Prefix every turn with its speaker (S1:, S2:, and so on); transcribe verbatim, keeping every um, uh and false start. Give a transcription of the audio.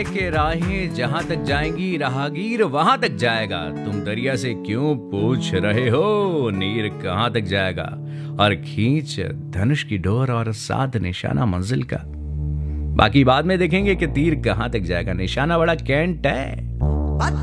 S1: कि राहें जहां तक जाएंगी राहगीर वहां तक जाएगा। तुम दरिया से क्यों पूछ रहे हो नीर कहां तक जाएगा। और खींच धनुष की डोर और साध निशाना मंजिल का। बाकी बाद में देखेंगे कि तीर कहां तक जाएगा। निशाना बड़ा कैंट है।